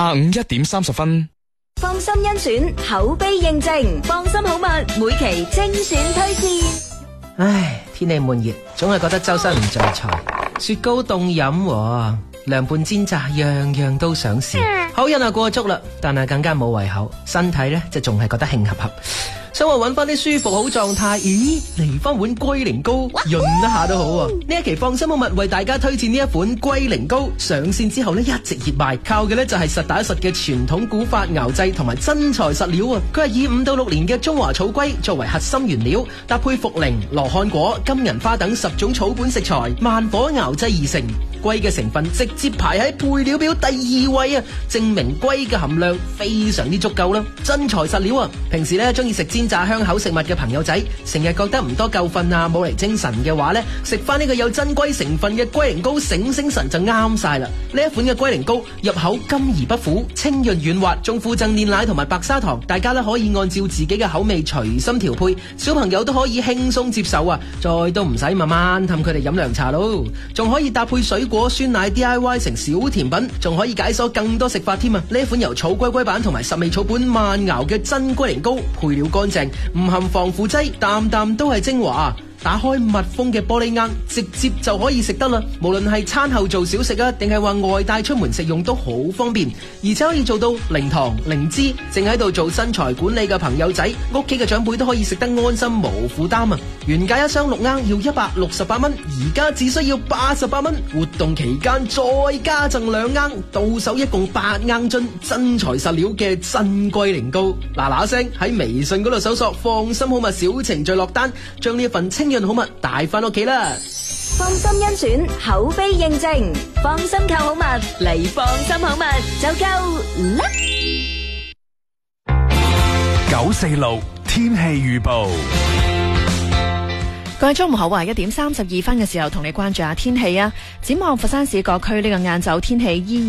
下午1點30分。 放心甄選，口碑認證，放心好物，每期精選推薦。 唉，天氣悶熱，總係覺得周身唔聚財。雪糕凍飲，涼拌煎炸，樣樣都想試。口癮過足啦，但係更加冇胃口，身體呢就仲係覺得興合合。想話揾翻啲舒服好狀態，咦，嚟翻碗龜苓膏潤一下都好啊！呢一期放心好物為大家推薦呢一款龜苓膏，上線之後呢一直熱賣，靠嘅呢就係實打實嘅傳統古法熬製同埋真材實料啊！佢係以5到6年嘅中華草龜作為核心原料，搭配茯苓、羅漢果、金銀花等10種草本食材，慢火熬製而成。龜嘅成分直接排喺配料表第2位啊，證明龜嘅含量非常之足夠啦，真材實料啊！平時呢中意食煎炸香口食物嘅朋友仔，成日覺得唔多夠瞓啊，冇嚟精神嘅話呢，食翻呢個有真龜成分嘅龜苓膏醒醒神就啱晒啦！呢一款嘅龜苓膏入口甘而不苦，清潤軟滑，仲附贈煉奶同埋白砂糖，大家呢可以按照自己嘅口味隨心調配，小朋友都可以輕鬆接受啊！再都唔使慢慢氹佢哋飲涼茶咯，仲可以搭配水果酸奶 DIY 成小甜品，仲可以解鎖更多食法添啊！呢一款由草龜龜板同埋10味草本慢熬嘅真龜苓膏，配料乾淨，唔含防腐劑，啖啖都係精華。打開密封嘅玻璃罌，直接就可以食得啦。無論係餐後做小食啊，定係話外帶出門食用都好方便，而且可以做到零糖零脂。正喺度做身材管理嘅朋友仔，屋企嘅長輩都可以食得安心無負擔啊！原價一箱6罌要168蚊，而家只需要88蚊。活動期間再加贈2罌，到手一共8罌樽真材實料嘅真龜苓膏。嗱嗱聲喺微信嗰度搜索放心好物小程序落單，將呢一份清潤好物帶翻屋企啦！ 放心甄選，口碑認證，放心購好物嚟放心好物就夠啦 ！946天氣預報。 各位中午好啊！1點32分嘅時候同你關注下天氣啊。展望佛山市各區呢個晏晝天氣依